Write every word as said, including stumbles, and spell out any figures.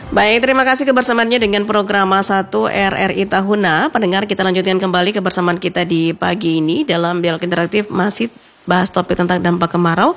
Baik, terima kasih kebersamaannya dengan program satu R R I Tahuna. Pendengar, kita lanjutkan kembali kebersamaan kita di pagi ini dalam dialog interaktif, masih bahas topik tentang dampak kemarau.